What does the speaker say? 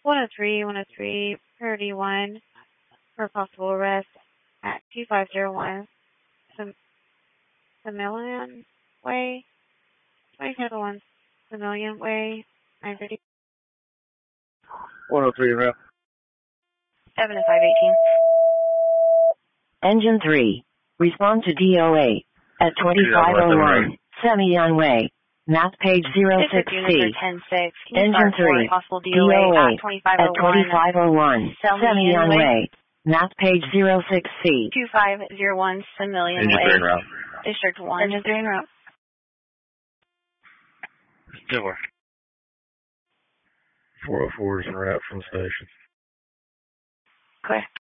103, Priority 1 for possible arrest at 2501 Semillion Way, 2701 Semillion Way, 950. 103 route. 7 to 518. Engine 3. Respond to DOA at 2501 Semillion Way. Map page 06C. Engine 3. DOA at 2501 Semillion Way. Map page 06C. 2501 Semillion Engine Way. 3 en route. District 1. Engine 3 en route. Stiller. 404 is en route from the station. Clear.